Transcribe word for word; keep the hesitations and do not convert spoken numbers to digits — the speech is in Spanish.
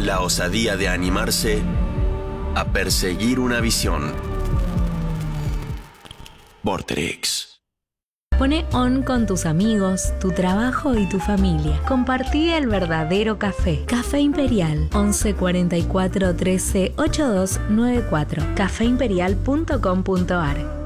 La osadía de animarse a perseguir una visión. Vorterix. Pone on con tus amigos, tu trabajo y tu familia. Compartí el verdadero café. Café Imperial, once cuarenta y cuatro trece ochenta y dos noventa y cuatro. café imperial punto com punto a r.